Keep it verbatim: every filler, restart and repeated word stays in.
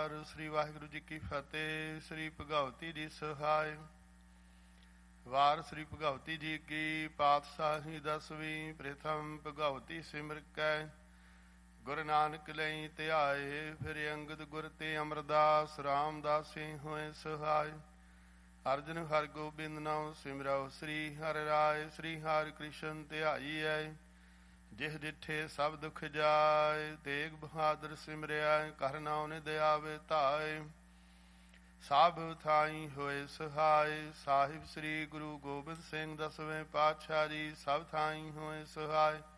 ਓੰਕਾਰ। ਸ੍ਰੀ ਵਾਹਿਗੁਰੂ ਜੀ ਕੀ ਫਤਿਹ। ਸ੍ਰੀ ਭਗਵਤੀ ਜੀ ਸਹਾਇ। ਵਾਰ ਸ੍ਰੀ ਭਗਵਤੀ ਜੀ ਕੀ ਪਾਤਸ਼ਾਹੀ ਦਸਵੀਂ। ਪ੍ਰਥਮ ਭਗਵਤੀ ਸਿਮਰ ਕੈ ਗੁਰੂ ਨਾਨਕ ਲਈ ਧਿਆਏ। ਫਿਰ ਅੰਗਦ ਗੁਰ ਤੇ ਅਮਰਦਾਸ ਰਾਮਦਾਸੀ ਹੋਏ ਸਹਾਇ। ਅਰਜਨ ਹਰਿ ਗੋਬਿੰਦ ਨਾਮ ਸਿਮਰਉ ਸ੍ਰੀ ਹਰਿ ਰਾਏ। ਸ੍ਰੀ ਹਰਿ ਕ੍ਰਿਸ਼ਨ ਧਿਆਈਐ ਜਿਹ ਡਿਠੇ ਸਭ ਦੁਖ ਜਾਏ। ਤੇਗ ਬਹਾਦਰ ਸਿਮਰਿਆ ਕਰ ਨਾਉ ਨਿਧ ਆਵੇ ਧਾਏ। ਸਭ ਥਾਈ ਹੋਏ ਸਹਾਇ। ਸਾਹਿਬ ਸ੍ਰੀ ਗੁਰੂ ਗੋਬਿੰਦ ਸਿੰਘ ਦਸਵੇਂ ਪਾਤਸ਼ਾਹ ਜੀ ਸਭ ਥਾਈ ਹੋਏ ਸਹਾਇ।